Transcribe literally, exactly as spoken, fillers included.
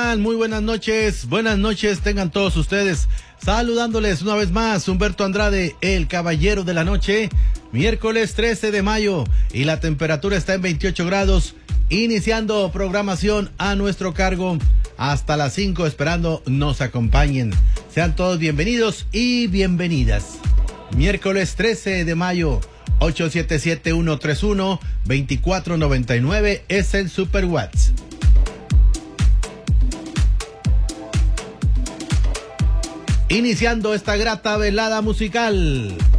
están? Muy buenas noches. Buenas noches tengan todos ustedes. Saludándoles una vez más, Humberto Andrade, el caballero de la noche. Miércoles trece de mayo y la temperatura está en veintiocho grados. Iniciando programación a nuestro cargo hasta las cinco, esperando nos acompañen. Sean todos bienvenidos y bienvenidas. Miércoles trece de mayo, ocho siete siete, uno tres uno, dos cuatro nueve nueve es el Super WhatsApp. Iniciando esta grata velada musical.